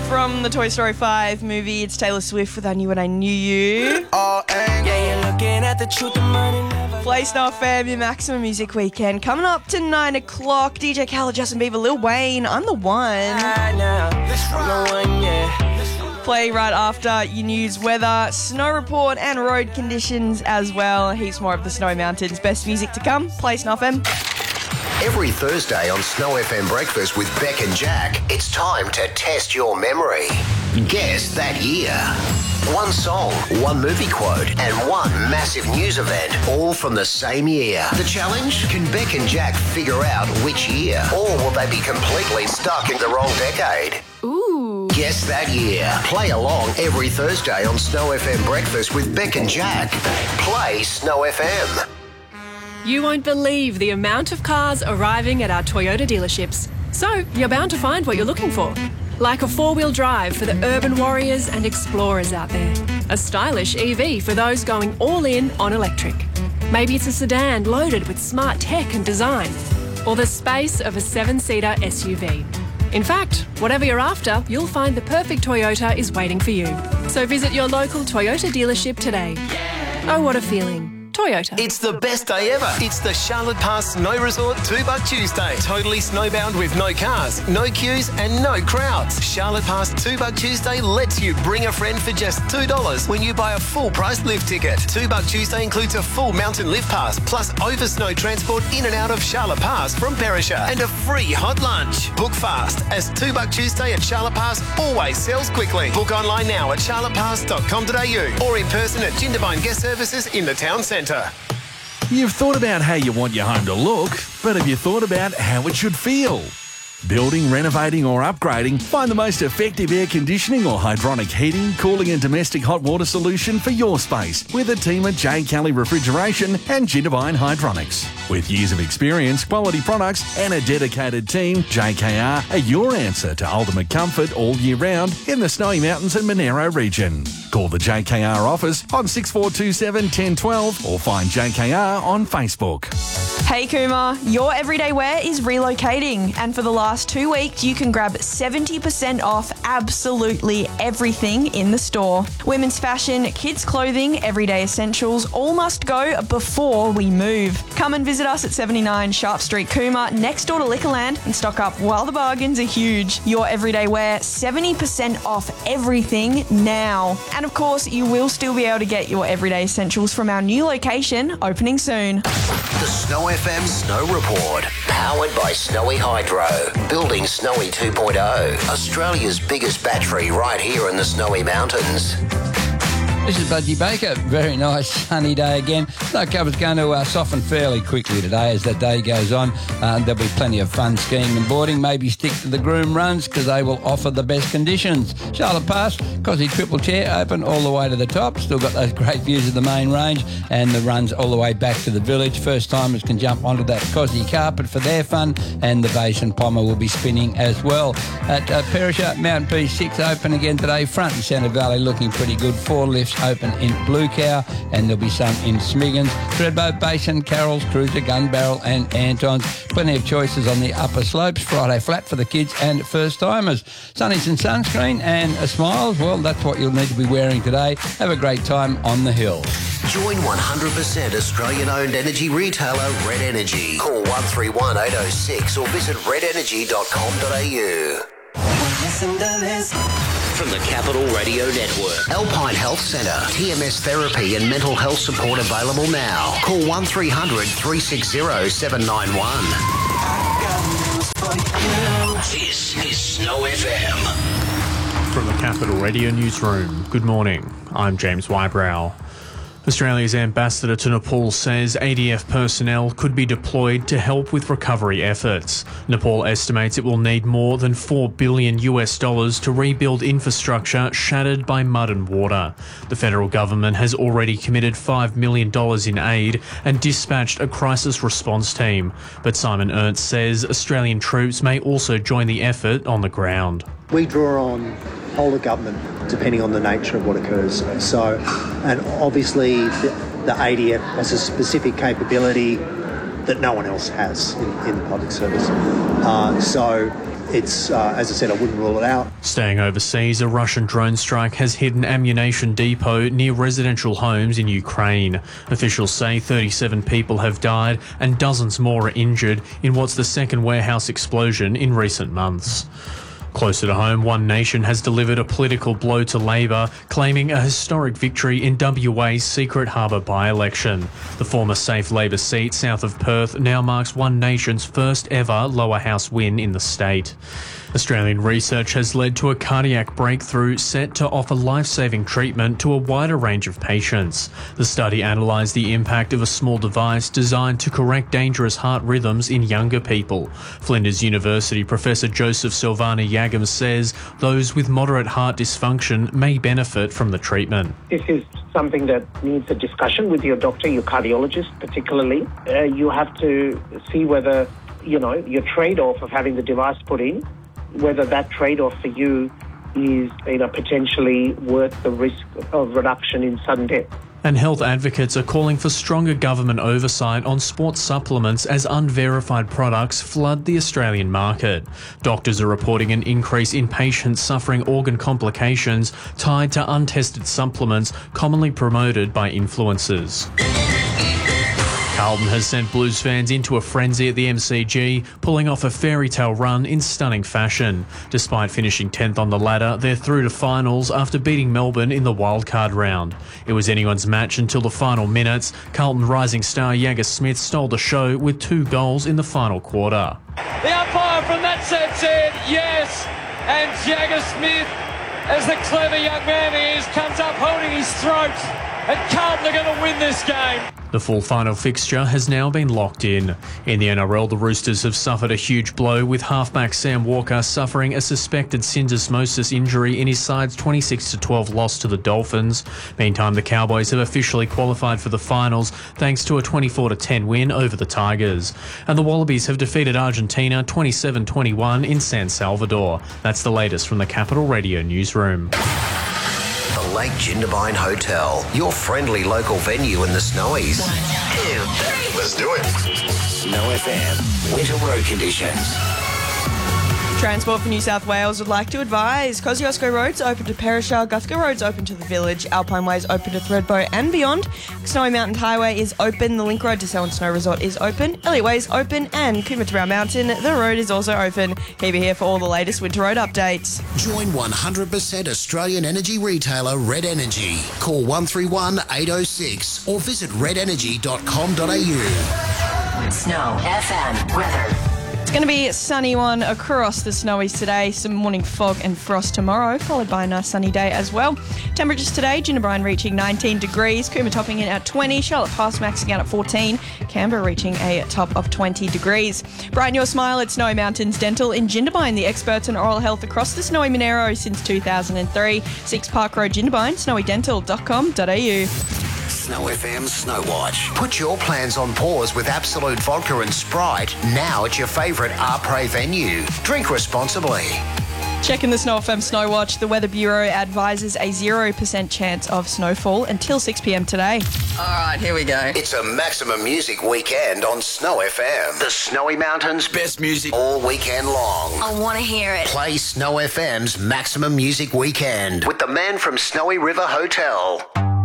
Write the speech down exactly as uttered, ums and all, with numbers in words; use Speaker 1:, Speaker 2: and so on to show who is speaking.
Speaker 1: From the Toy Story five movie, it's Taylor Swift with I Knew What I Knew You.
Speaker 2: Oh, yeah, you're looking at the truth, the money never.
Speaker 1: Play Star Fam, your Maximum Music Weekend. Coming up to nine o'clock, D J Khaled, Justin Bieber, Lil Wayne, I'm the one.
Speaker 2: Right now, I'm the one, yeah.
Speaker 1: Play right after your news, weather, snow report, and road conditions as well. Heaps more of the Snowy Mountains. Best music to come. Play Star Fam.
Speaker 3: Every Thursday on Snow F M Breakfast with Beck and Jack, it's time to test your memory. Guess that year. One song, one movie quote, and one massive news event, all from the same year. The challenge? Can Beck and Jack figure out which year? Or will they be completely stuck in the wrong decade?
Speaker 4: Ooh.
Speaker 3: Guess that year. Play along every Thursday on Snow F M Breakfast with Beck and Jack. Play Snow F M.
Speaker 4: You won't believe the amount of cars arriving at our Toyota dealerships. So you're bound to find what you're looking for. Like a four-wheel drive for the urban warriors and explorers out there. A stylish E V for those going all in on electric. Maybe it's a sedan loaded with smart tech and design. Or the space of a seven-seater S U V. In fact, whatever you're after, you'll find the perfect Toyota is waiting for you. So visit your local Toyota dealership today. Oh, what a feeling. Toyota.
Speaker 5: It's the best day ever. It's the Charlotte Pass Snow Resort two buck Tuesday. Totally snowbound with no cars, no queues and no crowds. Charlotte Pass two buck Tuesday lets you bring a friend for just two dollars when you buy a full price lift ticket. two buck Tuesday includes a full mountain lift pass plus over snow transport in and out of Charlotte Pass from Perisher and a free hot lunch. Book fast as two buck Tuesday at Charlotte Pass always sells quickly. Book online now at charlotte pass dot com dot a u or in person at Jindabyne Guest Services in the town centre.
Speaker 6: You've thought about how you want your home to look, but have you thought about how it should feel? Building, renovating or upgrading, find the most effective air conditioning or hydronic heating, cooling and domestic hot water solution for your space with a team at J. Kelly Refrigeration and Jindabyne Hydronics. With years of experience, quality products and a dedicated team, J K R are your answer to ultimate comfort all year round in the Snowy Mountains and Monaro region. Call the J K R office on six four two seven, one zero one two or find J K R on Facebook.
Speaker 1: Hey Kuma, your everyday wear is relocating, and for the last two weeks you can grab seventy percent off absolutely everything in the store. Women's fashion, kids clothing, everyday essentials, all must go before we move. Come and visit us at seventy-nine Sharp Street, Kuma, next door to Liquorland, and stock up while the bargains are huge. Your everyday wear, seventy percent off everything now. And of course, you will still be able to get your everyday essentials from our new location opening soon.
Speaker 3: The Snow F M Snow Report, powered by Snowy Hydro, building Snowy two point oh, Australia's biggest battery right here in the Snowy Mountains.
Speaker 7: This is Budgie Baker. Very nice sunny day again. Snow cover's going to uh, soften fairly quickly today as the day goes on. Uh, there'll be plenty of fun skiing and boarding. Maybe stick to the groom runs because they will offer the best conditions. Charlotte Pass, Cosy Triple Chair open all the way to the top. Still got those great views of the main range and the runs all the way back to the village. First timers can jump onto that Cosy carpet for their fun, and the Basin Pommer will be spinning as well. At uh, Perisher, Mountain P six open again today. Front and Centre Valley looking pretty good. Four lifts open in Blue Cow, and there'll be some in Smiggins, Threadboat Basin, Carroll's, Cruiser, Gun Barrel and Anton's. Plenty of choices on the upper slopes. Friday flat for the kids and first timers. Sunnies and sunscreen and a smiles, well, that's what you'll need to be wearing today. Have a great time on the hill.
Speaker 3: Join one hundred percent Australian-owned energy retailer Red Energy. Call one three one, eight oh six or visit red energy dot com dot a u.
Speaker 2: Listen to this.
Speaker 3: From the Capital Radio Network, Alpine Health Centre, T M S therapy and mental health support available now. Call one three hundred, three six zero, seven nine one. This is Snow F M.
Speaker 8: From the Capital Radio Newsroom, good morning. I'm James Wybrow. Australia's ambassador to Nepal says A D F personnel could be deployed to help with recovery efforts. Nepal estimates it will need more than four billion US dollars to rebuild infrastructure shattered by mud and water. The federal government has already committed five million dollars in aid and dispatched a crisis response team. But Simon Ernst says Australian troops may also join the effort on the ground.
Speaker 9: We draw on whole of government depending on the nature of what occurs. So, and obviously the, the A D F has a specific capability that no one else has in, in the public service. Uh, so it's, uh, as I said, I wouldn't rule it out.
Speaker 8: Staying overseas, a Russian drone strike has hit an ammunition depot near residential homes in Ukraine. Officials say thirty-seven people have died and dozens more are injured in what's the second warehouse explosion in recent months. Closer to home, One Nation has delivered a political blow to Labor, claiming a historic victory in W A's Secret Harbour by-election. The former safe Labor seat south of Perth now marks One Nation's first ever lower house win in the state. Australian research has led to a cardiac breakthrough set to offer life-saving treatment to a wider range of patients. The study analysed the impact of a small device designed to correct dangerous heart rhythms in younger people. Flinders University Professor Joseph Silvana Yagam says those with moderate heart dysfunction may benefit from the treatment.
Speaker 10: This is something that needs a discussion with your doctor, your cardiologist particularly. Uh, you have to see whether, you know, your trade-off of having the device put in, whether that trade-off for you is, you know, potentially worth the risk of reduction in sudden death.
Speaker 8: And health advocates are calling for stronger government oversight on sports supplements as unverified products flood the Australian market. Doctors are reporting an increase in patients suffering organ complications tied to untested supplements commonly promoted by influencers. Carlton has sent Blues fans into a frenzy at the M C G, pulling off a fairy tale run in stunning fashion. Despite finishing tenth on the ladder, they're through to finals after beating Melbourne in the wildcard round. It was anyone's match until the final minutes. Carlton rising star Jagger Smith stole the show with two goals in the final quarter.
Speaker 11: The umpire from that set said yes, and Jagger Smith, as the clever young man he is, comes up holding his throat, and Carlton are going to win this game.
Speaker 8: The full final fixture has now been locked in. In the N R L, the Roosters have suffered a huge blow, with halfback Sam Walker suffering a suspected syndesmosis injury in his side's twenty-six to twelve loss to the Dolphins. Meantime, the Cowboys have officially qualified for the finals thanks to a twenty-four to ten win over the Tigers. And the Wallabies have defeated Argentina twenty-seven twenty-one in San Salvador. That's the latest from the Capital Radio newsroom.
Speaker 3: The Lake Jindabyne Hotel, your friendly local venue in the Snowies.
Speaker 2: One, two, three.
Speaker 3: Let's do it. Snow F M, winter road conditions.
Speaker 1: Transport for New South Wales would like to advise Kosciuszko Road's open to Perisher, Guthrie Road's open to the Village, Alpine Way's open to Thredbo and beyond. Snowy Mountain Highway is open, the Link Road to Selwyn Snow Resort is open, Elliot Way's open, and Coomera to Brown Mountain, the road is also open. Keep it here for all the latest winter road updates.
Speaker 3: Join one hundred percent Australian energy retailer Red Energy. Call one three one, eight oh six or visit red energy dot com dot a u.
Speaker 12: Snow F M weather.
Speaker 1: It's going to be a sunny one across the Snowies today. Some morning fog and frost tomorrow, followed by a nice sunny day as well. Temperatures today, Jindabyne reaching nineteen degrees, Coomera topping in at twenty, Charlotte Pass maxing out at fourteen, Canberra reaching a top of twenty degrees. Brighten your smile at Snowy Mountains Dental in Jindabyne, the experts in oral health across the Snowy Monero since two thousand three. six Park Road, Jindabyne, snowy dental dot com dot a u.
Speaker 3: Snow F M Snow Watch. Put your plans on pause with Absolute Vodka and Sprite now at your favourite Arpre venue. Drink responsibly.
Speaker 1: Checking the Snow F M Snow Watch, the Weather Bureau advises a zero percent chance of snowfall until six p m today.
Speaker 12: All right, here we go.
Speaker 3: It's a maximum music weekend on Snow F M. The Snowy Mountains' best music all weekend long.
Speaker 12: I want to hear it.
Speaker 3: Play Snow F M's Maximum Music Weekend with the man from Snowy River Hotel.